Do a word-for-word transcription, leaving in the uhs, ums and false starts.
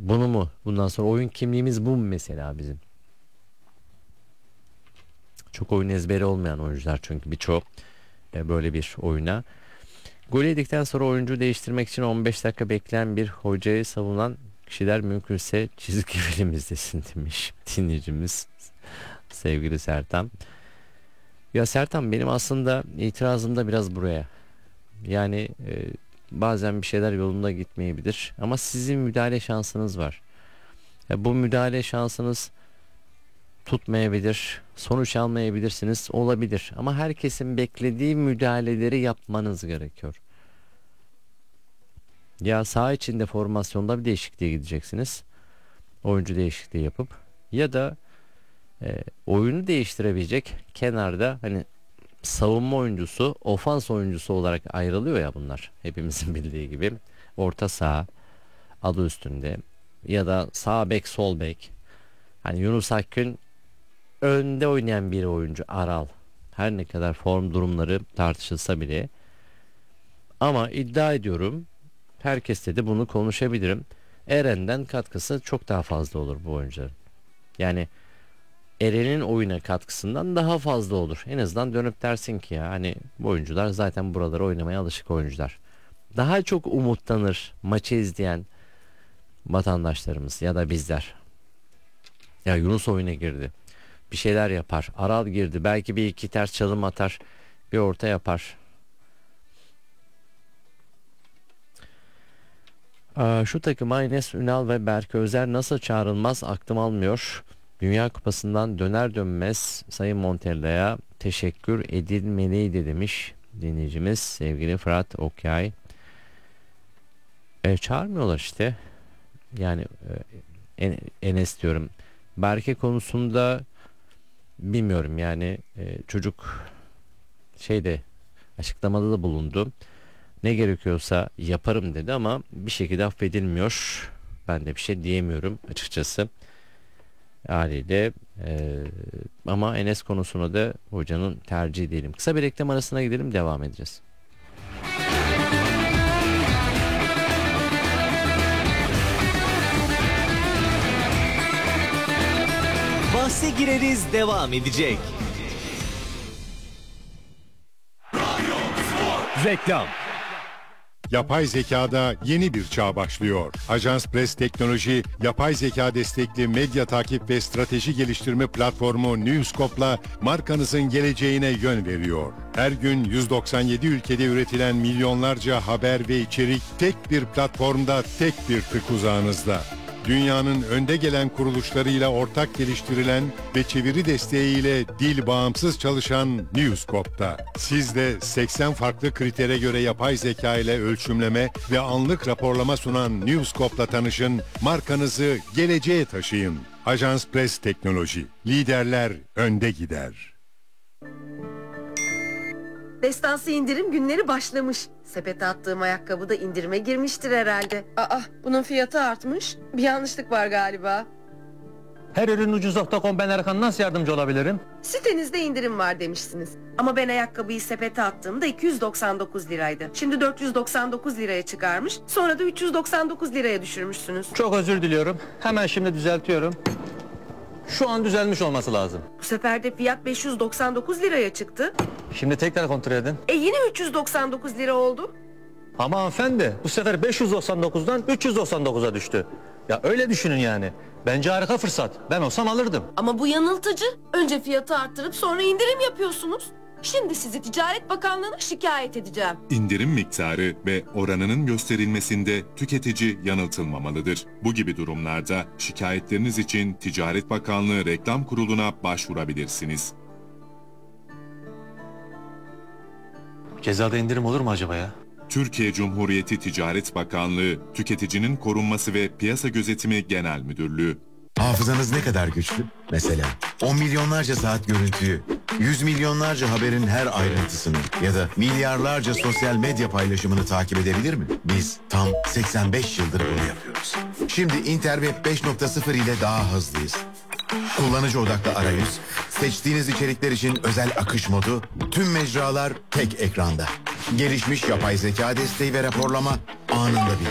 Bunu mu? Bundan sonra oyun kimliğimiz bu mu mesela bizim? Çok oyun ezberi olmayan oyuncular çünkü birçoğu e, böyle bir oyuna. Gol yedikten sonra oyuncu değiştirmek için on beş dakika bekleyen bir hocayı savunan kişiler mümkünse çizgi film izlesin demiş dinleyicimiz sevgili Sertan. Ya Sertan, benim aslında itirazım da biraz buraya. Yani e, bazen bir şeyler yolunda gitmeyebilir ama sizin müdahale şansınız var. Ya bu müdahale şansınız tutmayabilir, sonuç almayabilirsiniz, olabilir. Ama herkesin beklediği müdahaleleri yapmanız gerekiyor. Ya saha içinde formasyonda bir değişikliğe gideceksiniz, oyuncu değişikliği yapıp, ya da e, oyunu değiştirebilecek kenarda, hani savunma oyuncusu, ofans oyuncusu olarak ayrılıyor ya bunlar. Hepimizin bildiği gibi. Orta saha adı üstünde, ya da sağ bek, sol bek. Hani Yunus Akgün önde oynayan bir oyuncu, Aral. Her ne kadar form durumları tartışılsa bile, ama iddia ediyorum, herkesle de bunu konuşabilirim, Eren'den katkısı çok daha fazla olur bu oyuncuların. Yani Eren'in oyuna katkısından daha fazla olur. En azından dönüp dersin ki ya hani bu oyuncular zaten buraları oynamaya alışık oyuncular. Daha çok umutlanır maçı izleyen vatandaşlarımız ya da bizler. Ya Yunus oyuna girdi, bir şeyler yapar. Aral girdi, belki bir iki ters çalım atar, bir orta yapar. Aa, şu takıma Enes Ünal ve Berke Özer nasıl çağrılmaz aklım almıyor. Dünya Kupası'ndan döner dönmez Sayın Montella'ya teşekkür edilmeliydi demiş dinleyicimiz sevgili Fırat Okyay. E, çağırmıyorlar işte. Yani e, Enes diyorum. Berke konusunda bilmiyorum yani, e, çocuk şeyde, açıklamada da bulundu. Ne gerekiyorsa yaparım dedi ama bir şekilde affedilmiyor. Ben de bir şey diyemiyorum açıkçası. Haliyle e, ama Enes konusuna da hocanın tercihi diyelim. Kısa bir reklam arasına gidelim, devam edeceğiz. Bahse gireriz devam edecek. Reklam. Yapay zekada yeni bir çağ başlıyor. Ajans Press Teknoloji, yapay zeka destekli medya takip ve strateji geliştirme platformu Newscope'la markanızın geleceğine yön veriyor. Her gün yüz doksan yedi ülkede üretilen milyonlarca haber ve içerik tek bir platformda, tek bir tık uzağınızda. Dünyanın önde gelen kuruluşlarıyla ortak geliştirilen ve çeviri desteğiyle dil bağımsız çalışan Newscope'da. Siz de seksen farklı kritere göre yapay zeka ile ölçümleme ve anlık raporlama sunan Newscope'la tanışın, markanızı geleceğe taşıyın. Ajans Press Teknoloji, liderler önde gider. Destansı indirim günleri başlamış. Sepete attığım ayakkabı da indirime girmiştir herhalde. Aa, bunun fiyatı artmış. Bir yanlışlık var galiba. Her ürün ucuz nokta com, ben Erkan, nasıl yardımcı olabilirim? Sitenizde indirim var demişsiniz. Ama ben ayakkabıyı sepete attığımda iki yüz doksan dokuz liraydı. Şimdi dört yüz doksan dokuz liraya çıkarmış. Sonra da üç yüz doksan dokuz liraya düşürmüşsünüz. Çok özür diliyorum. Hemen şimdi düzeltiyorum. Şu an düzelmiş olması lazım. Bu sefer de fiyat beş yüz doksan dokuz liraya çıktı. Şimdi tekrar kontrol edin. E yine üç yüz doksan dokuz lira oldu. Ama hanımefendi, bu sefer beş yüz doksan dokuzdan üç yüz doksan dokuza düştü. Ya öyle düşünün yani. Bence harika fırsat. Ben olsam alırdım. Ama bu yanıltıcı. Önce fiyatı arttırıp sonra indirim yapıyorsunuz. Şimdi sizi Ticaret Bakanlığı'na şikayet edeceğim. İndirim miktarı ve oranının gösterilmesinde tüketici yanıltılmamalıdır. Bu gibi durumlarda şikayetleriniz için Ticaret Bakanlığı Reklam Kurulu'na başvurabilirsiniz. Cezada indirim olur mu acaba ya? Türkiye Cumhuriyeti Ticaret Bakanlığı, Tüketicinin Korunması ve Piyasa Gözetimi Genel Müdürlüğü. Hafızanız ne kadar güçlü? Mesela on milyonlarca saat görüntüyü, yüz milyonlarca haberin her ayrıntısını ya da milyarlarca sosyal medya paylaşımını takip edebilir mi? Biz tam seksen beş yıldır bunu yapıyoruz. Şimdi Interweb beş nokta sıfır ile daha hızlıyız. Kullanıcı odaklı arayüz, seçtiğiniz içerikler için özel akış modu, tüm mecralar tek ekranda. Gelişmiş yapay zeka desteği ve raporlama anında bir.